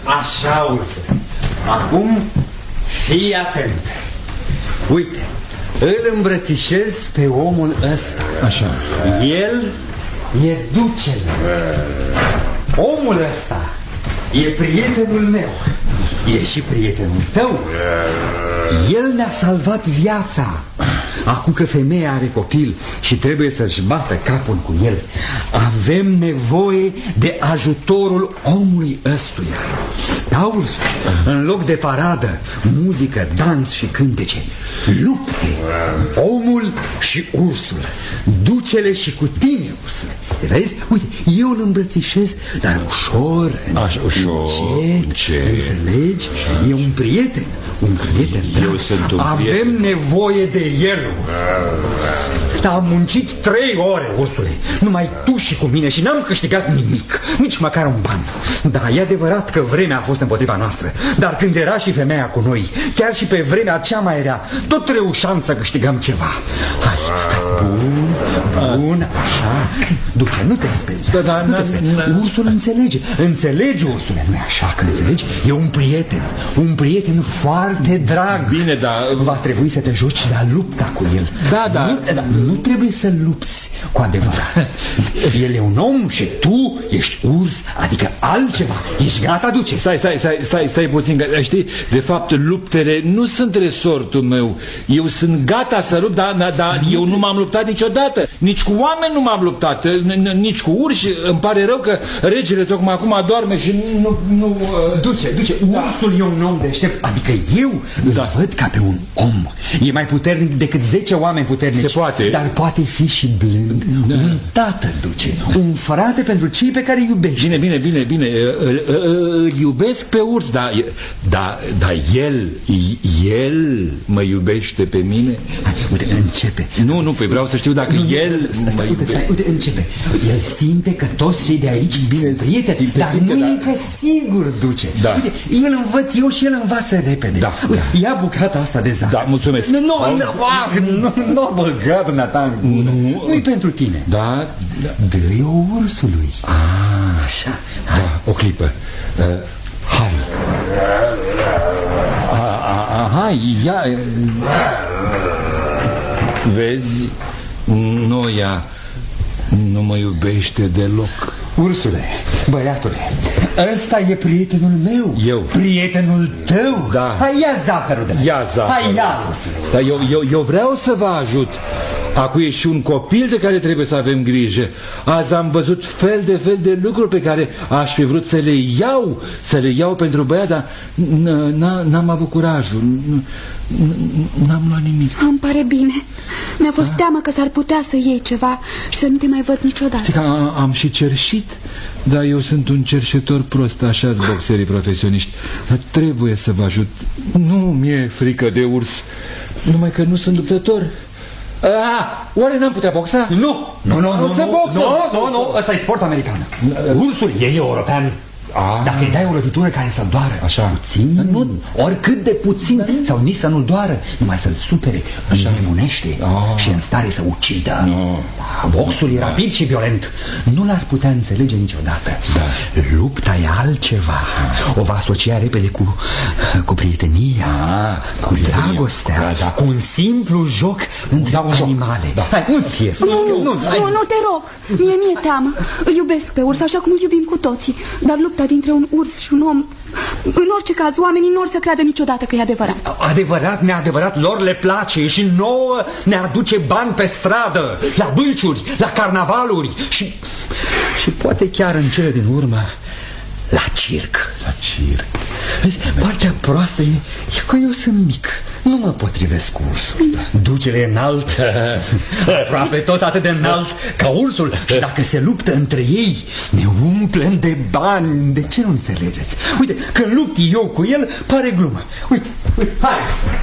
Așa, ursule. Acum fii atent. Uite, îl îmbrățișez pe omul ăsta. Așa. El e ducele. Omul ăsta e prietenul meu. E și prietenul tău. El ne-a salvat viața. Acum că femeia are copil și trebuie să-și bată capul cu el, avem nevoie de ajutorul omului ăstuia. Da, ursul? În loc de paradă, muzică, dans și cântece, lupte. Omul și ursul. Ducele și cu tine, ursule. Vezi? Uite, eu îl îmbrățișez, dar ușor. Așa, ușor. Încet. Înțelegi? E un prieten. Un prieten. Eu sunt un Avem prieten. nevoie de el. Dar am muncit 3 ore, ursule. Numai tu și cu mine și n-am câștigat nimic. Nici măcar un ban. Da, e adevărat că vremea a fost împotriva noastră. Dar când era și femeia cu noi, chiar și pe vremea cea mai rea, tot reușeam să câștigăm ceva. Hai. Bun, așa. Duce, nu te sperii. Da, nu te sperii. Ursul înțelege. Înțelegi, ursule, nu-i așa că înțelegi? E un prieten. Un prieten foarte drag. Bine, dar... Va trebui să te joci la lupta cu el. Da. Nu trebuie să lupți cu adevărat. El e un om și tu ești urs, adică altceva. Ești gata, duce. Stai puțin, știi, de fapt luptele nu sunt resortul meu. Eu sunt gata să lupt, dar eu nu m-am luptat niciodată. Nici cu oameni nu m-am luptat, nici cu urși. Îmi pare rău că regele tocmai acum adorme și nu... Duce, ursul e un om deștept, adică eu îl văd ca pe un om. E mai puternic decât 10 oameni puternici. Se poate. Dar poate fi și blând. Un tată, duce. Un frate pentru cei pe care îi iubești. Bine. Îl iubesc pe urs, dar el mă iubește pe mine? Uite, începe. Nu, vreau să știu dacă el mă iubește. Uite, începe. El simte că toți cei de aici sunt prieteni, dar nu e încă sigur, duce. Da. Uite, el învăț eu și el învață repede. Da. Ia bucata asta de zahăr. Da, mulțumesc. Nu băga dumneata în gură. Nu-i pentru tine. Da. Dă-i o ursului. Așa. Da, o clipă. Hai. Hai, ia. Vezi, Noia nu mă iubește deloc. Ursule, băiatule, ăsta e prietenul meu. Eu. Prietenul tău. Da. Hai, ia zahărul de la. Ia zahărul. Hai, ia, ursule. Dar eu vreau să vă ajut. Acum e și un copil de care trebuie să avem grijă. Azi am văzut fel de lucruri pe care aș fi vrut să le iau pentru băiat, dar n-am avut curajul. N-am luat nimic. Îmi pare bine. Mi-a fost teamă că s-ar putea să iei ceva și să nu te mai văd niciodată. Știi că am și cerșit, dar eu sunt un cerșetor prost, așa-s boxerii profesioniști. Dar trebuie să vă ajut. Nu mi-e frică de urs, numai că nu sunt luptător. Oare n-am putea boxa? Nu, ăsta e sport american. Ursul e european. Dacă îi dai o lovitură care să-l doară puțin, oricât de puțin, sau nici să nu-l doară, numai să-l supere, îl nebunește și în stare să ucidă. Boxul e rapid și violent. Nu l-ar putea înțelege niciodată. Lupta e altceva. O va asocia repede cu prietenia, cu dragostea, cu un simplu joc între animale. Hai, nu-ți fie. Nu, te rog. Mie teamă. Îl iubesc pe urs așa cum îl iubim cu toții. Dar lupta dintre un urs și un om, în orice caz, oamenii nu or să creadă niciodată că e adevărat. Adevărat, neadevărat, lor le place și nouă ne aduce bani pe stradă, la bâlciuri, la carnavaluri și poate chiar în cele din urmă la circ. La circ. Vezi, partea proastă e că eu sunt mic, nu mă potrivesc cu ursul. Ducele e înalt, aproape tot atât de înalt ca ursul. Și dacă se luptă între ei, ne umplem de bani. De ce nu înțelegeți? Uite, când lupt eu cu el, pare glumă. Uite, hai.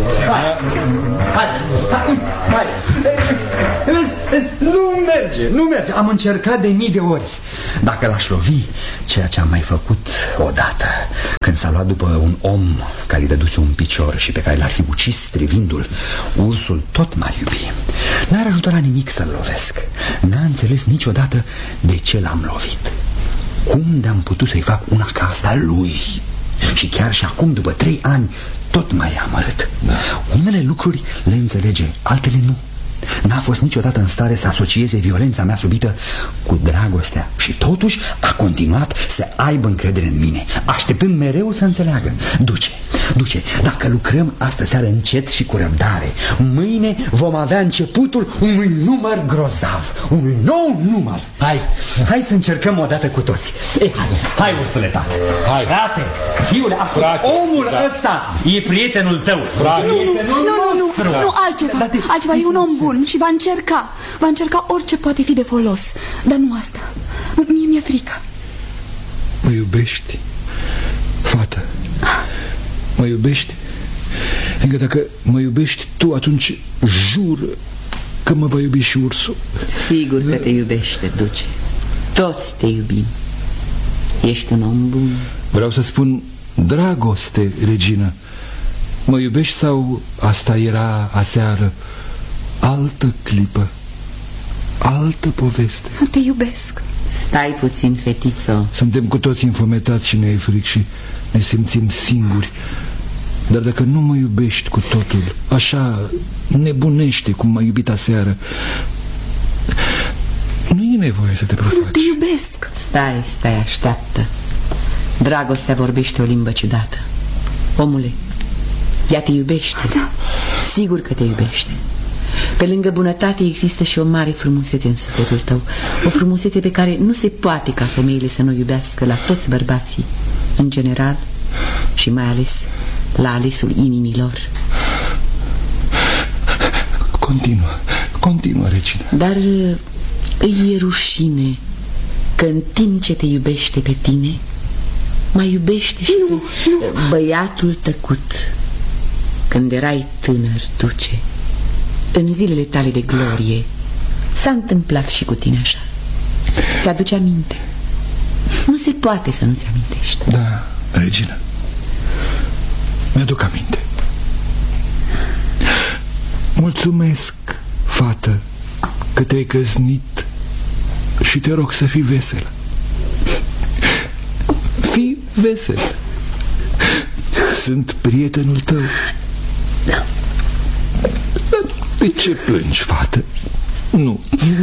Vezi, nu merge. Am încercat de mii de ori. Dacă l-aș lovi, ceea ce am mai făcut odată, când s-a luat după un om care îi dăduse un picior și pe care l-ar fi ucis strivindu-l, ursul tot m-ar iubi. N-ar ajuta la nimic să-l lovesc. N-a înțeles niciodată de ce l-am lovit. Cum de-am putut să-i fac una ca asta lui? Și chiar și acum, după 3 ani, tot mai e amărât. Unele lucruri le înțelege, altele nu. N-a fost niciodată în stare să asocieze violența mea subită cu dragostea. Și totuși a continuat să aibă încredere în mine, așteptând mereu să înțeleagă. Duce, dacă lucrăm astă seară încet și cu răbdare, mâine vom avea începutul unui număr grozav, unui nou număr. Hai să încercăm odată cu toți. Hai, ursule tale. Hai. Frate, fiule, ascultă, omul ăsta e prietenul tău. Nu, altceva, e un om bun și va încerca orice poate fi de folos. Dar nu asta. Mie mi-e frică. Mă iubești, fată? Mă iubești? Fiindcă dacă mă iubești tu, atunci jur că mă va iubi și ursul. Sigur că te iubește, duce. Toți te iubim. Ești un om bun. Vreau să spun dragoste, regină. Mă iubești sau asta era aseară? Altă clipă, altă poveste. Te iubesc. Stai puțin, fetiță. Suntem cu toți infometați și ne e fric și ne simțim singuri. Dar dacă nu mă iubești cu totul, așa nebunește cum m-ai iubit aseară, nu e nevoie să te profaci. Nu te iubesc. Stai, așteaptă. Dragostea vorbește o limbă ciudată. Omule, ea te iubește. Da. Sigur că te iubește. Pe lângă bunătate există și o mare frumusețe în sufletul tău. O frumusețe pe care nu se poate ca femeile să nu iubească la toți bărbații, în general, și mai ales la alesul inimilor. Continuă, regină. Dar îi e rușine că în timp ce te iubește pe tine, mai iubește și nu. Băiatul tăcut. Când erai tânăr, duce, în zilele tale de glorie, s-a întâmplat și cu tine așa. Ți-aduce aminte? Nu se poate să nu-ți amintești. Da, regină, mi-aduc aminte. Mulțumesc, fată, că te-ai căsnit și te rog să fii veselă. Fii veselă. Sunt prietenul tău. De ce plângi, fată? Nu,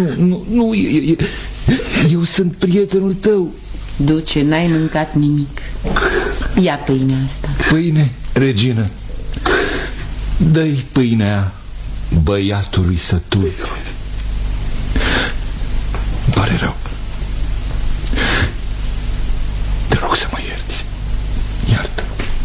eu sunt prietenul tău. Duce, n-ai mâncat nimic. Ia pâinea asta. Pâine, regină. Dă-i pâinea băiatului sătul. Îmi pare rău. Te rog să mă ierți. Iartă.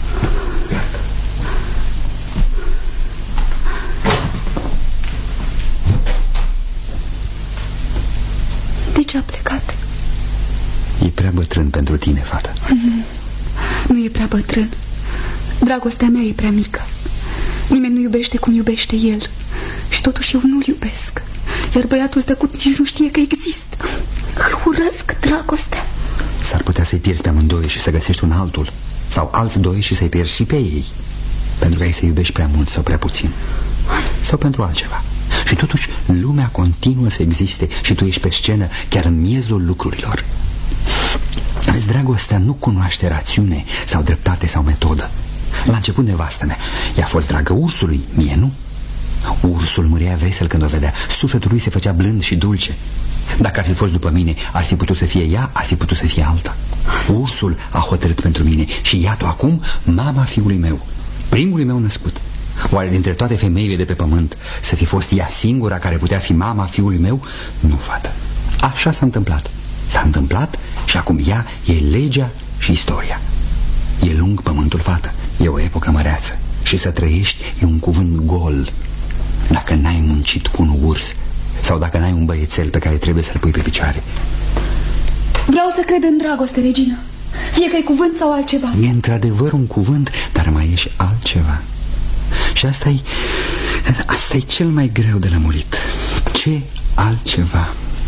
De ce a plecat? E prea bătrân pentru tine, fată. Nu e prea bătrân. Dragostea mea e prea mică. Nimeni nu iubește cum iubește el. Și totuși eu nu-l iubesc. Iar băiatul tăcut nici nu știe că există. Îl urăsc dragostea. S-ar putea să-i pierzi pe amândoi și să găsești un altul, sau alți doi și să-i pierzi și pe ei, pentru că ai să iubești prea mult sau prea puțin, sau pentru altceva. Și totuși lumea continuă să existe și tu ești pe scenă chiar în miezul lucrurilor. Vezi, dragostea nu cunoaște rațiune sau dreptate sau metodă. La început, nevastă mea, ea a fost dragă ursului, mie nu. Ursul mărea vesel când o vedea. Sufletul lui se făcea blând și dulce. Dacă ar fi fost după mine, ar fi putut să fie ea, ar fi putut să fie alta. Ursul a hotărât pentru mine și iată acum mama fiului meu, primului meu născut. Oare dintre toate femeile de pe pământ să fi fost ea singura care putea fi mama fiului meu? Nu, fată. Așa s-a întâmplat. S-a întâmplat și acum ea e legea și istoria. E lung pământul, fată. E o epocă măreață. Și să trăiești e un cuvânt gol dacă n-ai muncit cu un urs sau dacă n-ai un băiețel pe care trebuie să-l pui pe picioare. Vreau să cred în dragoste, regină. Fie că e cuvânt sau altceva. E într-adevăr un cuvânt, dar mai e și altceva. Și asta e cel mai greu de lămurit. Ce altceva?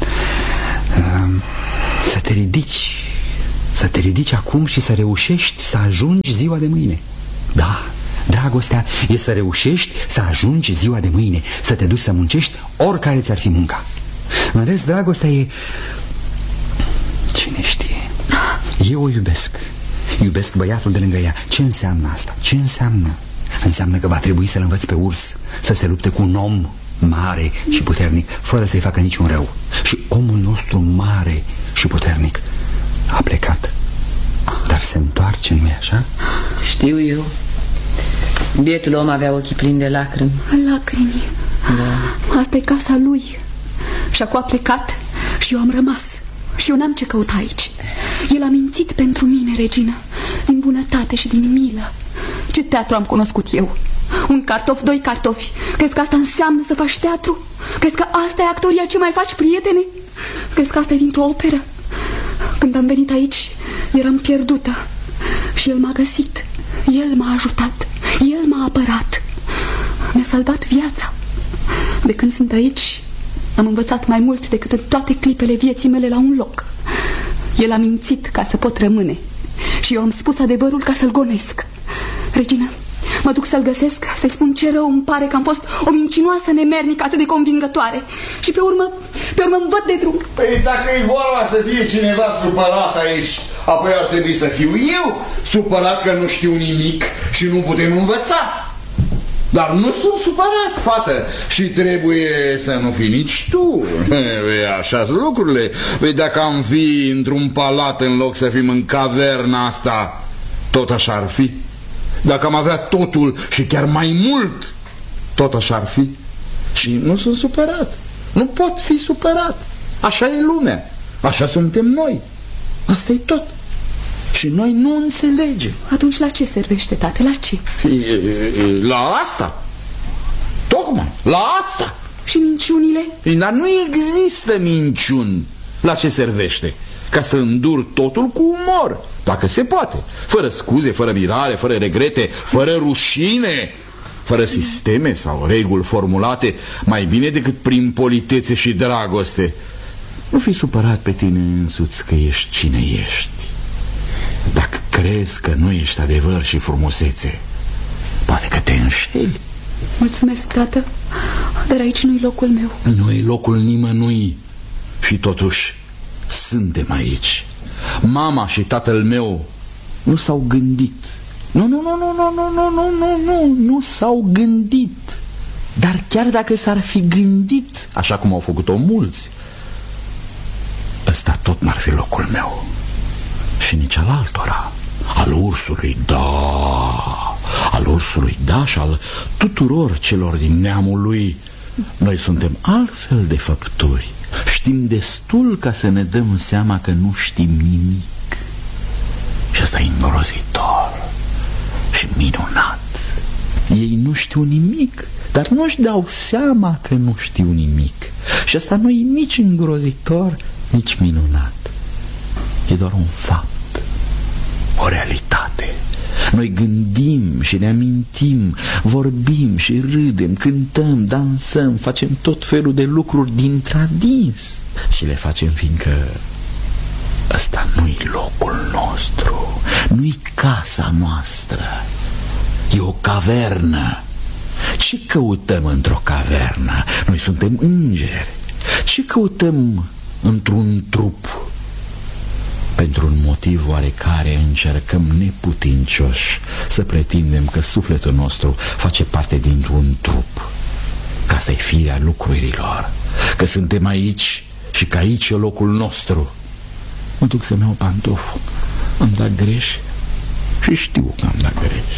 Să te ridici acum și să reușești să ajungi ziua de mâine. Da, dragostea e să reușești să ajungi ziua de mâine, să te duci să muncești oricare ți-ar fi munca. În rest, dragostea e... Cine știe? Eu o iubesc. Iubesc băiatul de lângă ea. Ce înseamnă asta? Ce înseamnă? Înseamnă că va trebui să-l învăț pe urs să se lupte cu un om mare și puternic, fără să-i facă niciun rău. Și omul nostru mare și puternic a plecat. Dar se întoarce, nu-i așa? Știu eu. Bietul om avea ochii plini de lacrimi. Lacrimi? Da. Asta e casa lui. Și acum a plecat și eu am rămas. Și eu n-am ce căuta aici. El a mințit pentru mine, regină, din bunătate și din milă. Ce teatru am cunoscut eu? Un cartof, doi cartofi. Crezi că asta înseamnă să faci teatru? Crezi că asta e actoria? Ce mai faci, prietene? Crezi că asta e dintr-o operă? Când am venit aici, eram pierdută. Și el m-a găsit. El m-a ajutat. El m-a apărat. Mi-a salvat viața. De când sunt aici, am învățat mai mult decât în toate clipele vieții mele la un loc. El a mințit ca să pot rămâne. Și eu am spus adevărul ca să-l gonesc. Regină, mă duc să-l găsesc, să-i spun ce rău îmi pare că am fost o mincinoasă nemernică atât de convingătoare. Și pe urmă îmi văd de drum. Păi dacă e vorba să fie cineva supărat aici, apoi ar trebui să fiu eu supărat că nu știu nimic și nu putem învăța. Dar nu sunt supărat, fată, și trebuie să nu fii nici tu. Așa sunt lucrurile. Păi dacă am fi într-un palat în loc să fim în caverna asta, tot așa ar fi. Dacă am avea totul și chiar mai mult, tot așa ar fi. Și nu sunt supărat. Nu pot fi supărat. Așa e lumea. Așa suntem noi. Asta e tot. Și noi nu înțelegem. Atunci la ce servește, tate? La ce? La asta. Tocmai, la asta. Și minciunile? Dar nu există minciuni. La ce servește? Ca să îndur totul cu umor, dacă se poate. Fără scuze, fără mirare, fără regrete, fără rușine, fără sisteme sau reguli formulate, mai bine decât prin politețe și dragoste. Nu fi supărat pe tine însuți că ești cine ești. Dacă crezi că nu ești adevăr și frumusețe, poate că te înșeli. Mulțumesc, tată, dar aici nu-i locul meu. Nu-i locul nimănui. Și totuși suntem aici. Mama și tatăl meu nu s-au gândit. Nu s-au gândit. Dar chiar dacă s-ar fi gândit, așa cum au făcut-o mulți, ăsta tot n-ar fi locul meu. Și nici al altora. Al ursului, da. Al ursului, da, și al tuturor celor din neamul lui. Noi suntem altfel de făpturi. Știm destul ca să ne dăm seama că nu știm nimic. Și asta e îngrozitor și minunat. Ei nu știu nimic, dar nu-și dau seama că nu știu nimic. Și asta nu e nici îngrozitor, nici minunat. E doar un fapt, o realitate. Noi gândim și ne amintim, vorbim și râdem, cântăm, dansăm, facem tot felul de lucruri dintr-adins. Și le facem fiindcă ăsta nu-i locul nostru, nu-i casa noastră. E o cavernă. Ce căutăm într-o cavernă? Noi suntem îngeri. Ce căutăm într-un trup? Pentru un motiv oarecare încercăm neputincioși să pretindem că sufletul nostru face parte dintr-un trup, că asta e firea lucrurilor, că suntem aici și că aici e locul nostru. Mă duc să-mi iau pantoful. Am dat greș și știu că am dat greș.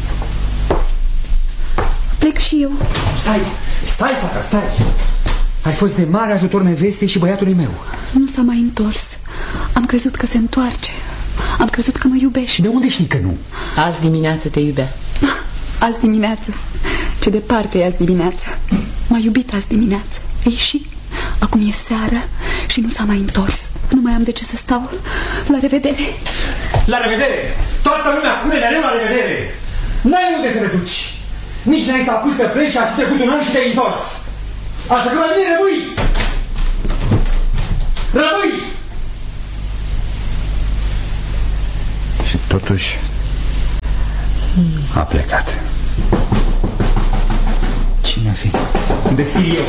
Plec și eu. Stai, fata, stai. Ai fost de mare ajutor nevestei și băiatului meu. Nu s-a mai întors. Am crezut că se întoarce. Am crezut că mă iubește. Și de unde știi că nu? Azi dimineață te iubea. Azi dimineață. Ce departe e azi dimineață. M-a iubit azi dimineață. Ei, și acum e seară și nu s-a mai întors. Nu mai am de ce să stau. La revedere. La revedere! Toată lumea spune mereu la revedere. N-ai unde să te duci. Nici n-ai să apuci să pleci și aș trecut un an și te-ai întors. Așa că mai bine rămâi. Rămâi! Și totuși a plecat. Cine-a fi? Deschid eu.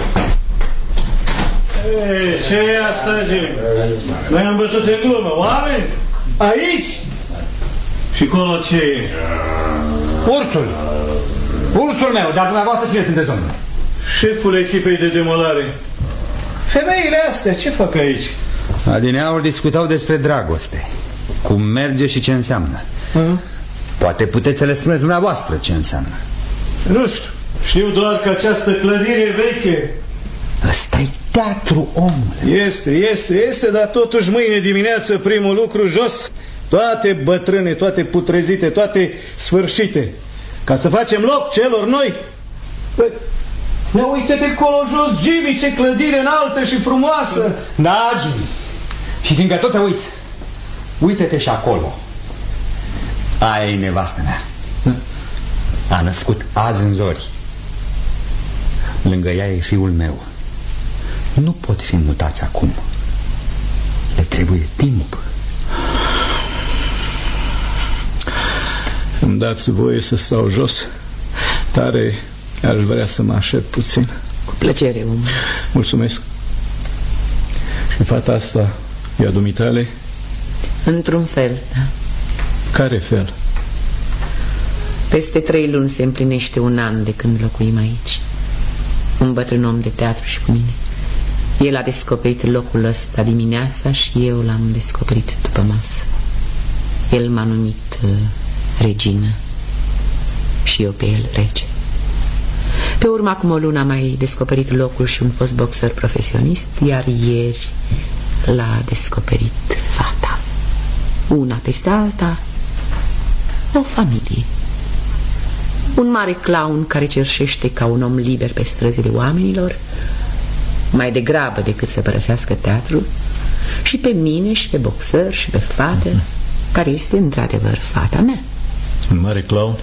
Ce e asta, ce? Noi am bătut în glumă. Oameni, aici Și colo ce e? Ursul! Ursul meu, dar dumneavoastră cine sunteți, domnule? Șeful echipei de demolare. Femeile astea ce fac aici? Adineauri discutau despre dragoste. Cum merge și ce înseamnă. Poate puteți să le spuneți dumneavoastră ce înseamnă. Nu știu. Știu doar că această clădire e veche. Ăsta-i teatru, omule. Este, dar totuși mâine dimineață primul lucru jos. Toate bătrâne, toate putrezite, toate sfârșite. Ca să facem loc celor noi. Ia uite-te colo jos, Jimmy, ce clădire înaltă și frumoasă. Da, Jimmy. Și fiindcă tot te uiți, uite-te și acolo. Aia e nevastă mea. A născut azi în zori. Lângă ea e fiul meu. Nu pot fi mutați acum. Le trebuie timp. Îmi dați voie să stau jos? Tare aș vrea să mă așez puțin. Cu plăcere, om. Mulțumesc. Și fata asta e a dumitale? Într-un fel, da. Care fel? Peste 3 luni se împlinește 1 an de când locuim aici. Un bătrân om de teatru și cu mine. El a descoperit locul ăsta dimineața și eu l-am descoperit după masă. El m-a numit regină și eu pe el rege. Pe urmă, acum o lună, am mai descoperit locul și un fost boxer profesionist, iar ieri l-a descoperit fata. Una peste alta, o familie. Un mare clown care cerșește ca un om liber pe străzile oamenilor, mai degrabă decât să părăsească teatru, și pe mine și pe boxer și pe fată, care este într-adevăr fata mea. Un mare clown?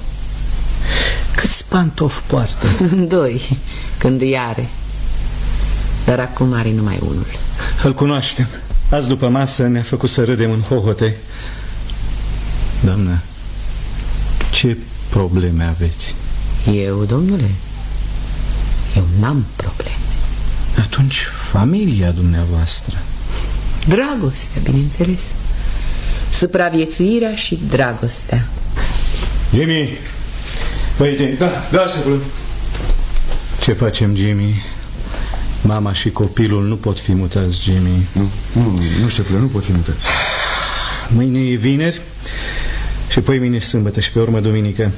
Câți pantofi poartă? 2, când îi are. Dar acum are numai unul. Îl cunoaștem. Azi după masă ne-a făcut să râdem în hohote. Doamnă, ce probleme aveți? Eu, domnule? Eu n-am probleme. Atunci, familia dumneavoastră? Dragostea, bineînțeles. Supraviețuirea și dragostea. Jimmy! Băi, da, șeful. Ce facem, Jimmy? Mama și copilul nu pot fi mutați, Jimmy. Nu, șefule, nu pot fi mutați. Mâine e vineri și poi mâine sâmbătă și pe urmă duminică.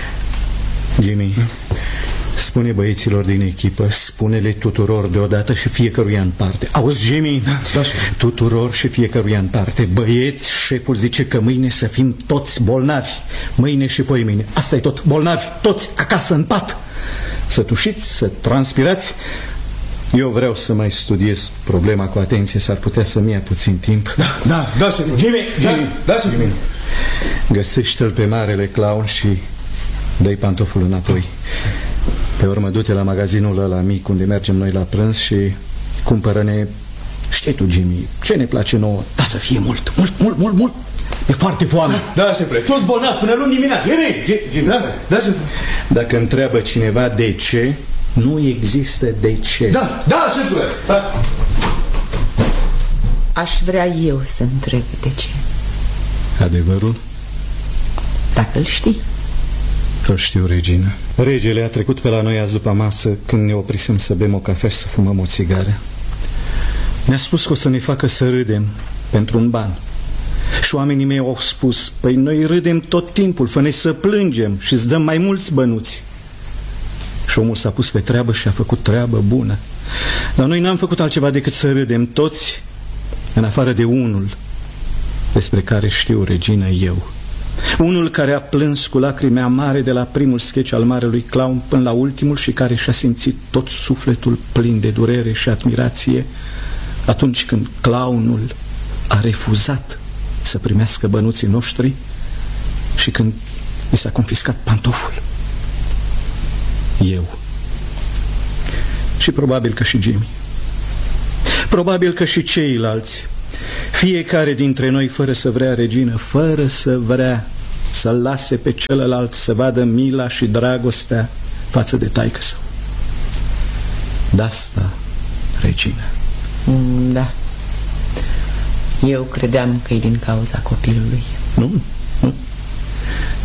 Jimmy, spune băieților din echipă, spune-le tuturor deodată și fiecăruia în parte. Auzi, Jimmy? Da, tuturor și fiecăruia în parte. Băieți, șeful zice că mâine să fim toți bolnavi. Mâine și poi mâine. Asta e tot, bolnavi, toți acasă în pat. Să tușiți, să transpirați. Eu vreau să mai studiez problema cu atenție. S-ar putea să-mi ia puțin timp. Da, șeful. Jimmy, da, șeful. Găsește-l pe marele clown și dă-i pantoful înapoi. Pe urmă du-te la magazinul ăla mic unde mergem noi la prânz și cumpără-ne, știi tu, Jimmy, ce ne place nouă, dar să fie mult. E foarte foame. Da, șefule. Toți bolnavi până luni dimineața. Jimmy, da, șefule. Dacă întreabă cineva de ce, nu există de ce. Da, șefule. Da. Aș vrea eu să întreb de ce. Adevărul? Dacă îl știi. Îl știu, regină. Regele a trecut pe la noi azi după masă când ne oprisem să bem o cafea și să fumăm o țigară. Ne-a spus că o să ne facă să râdem pentru un ban. Și oamenii mei au spus, păi noi râdem tot timpul, fă-ne să plângem și îți dăm mai mulți bănuți. Și omul s-a pus pe treabă și a făcut treabă bună. Dar noi n-am făcut altceva decât să râdem toți, în afară de unul despre care știu, regină, eu. Unul care a plâns cu lacrime amare de la primul sketch al marelui clown până la ultimul și care și-a simțit tot sufletul plin de durere și admirație atunci când clownul a refuzat să primească bănuții noștri și când i s-a confiscat pantoful. Eu. Și probabil că și Jimmy. Probabil că și ceilalți. Fiecare dintre noi, fără să vrea, regină, fără să vrea, să-l lase pe celălalt să vadă mila și dragostea față de taică-său. De-asta, regină. Da. Eu credeam că e din cauza copilului. Nu.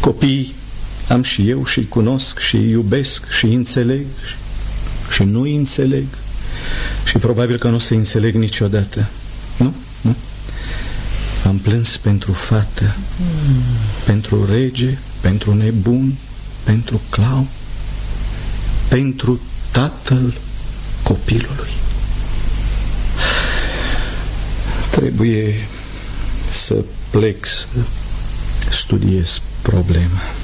Copii am și eu și îi cunosc și îi iubesc și îi înțeleg și nu îi înțeleg și probabil că nu o să-i înțeleg niciodată. Nu? Nu? Am plâns pentru fată, pentru rege, pentru nebun, pentru clown, pentru tatăl copilului. Trebuie să plec să studiez problema.